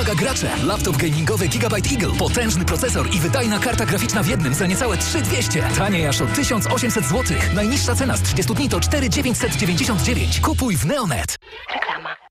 Uwaga gracze! Laptop gamingowy Gigabyte Eagle. Potężny procesor i wydajna karta graficzna w jednym za niecałe 3200. Taniej aż o 1800 zł. Najniższa cena z 30 dni to 4999. Kupuj w Neonet. Reklama.